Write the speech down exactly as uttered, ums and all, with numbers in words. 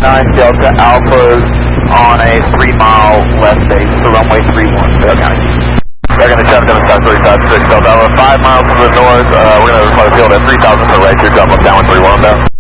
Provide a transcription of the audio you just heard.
nine Delta Alphas on a three mile left base to runway three one, Fair County. They're going to check them at three five six Delta Alpha, five miles to the north. Uh, we're going to fly the field at three thousand for right, two jump up down with three one down.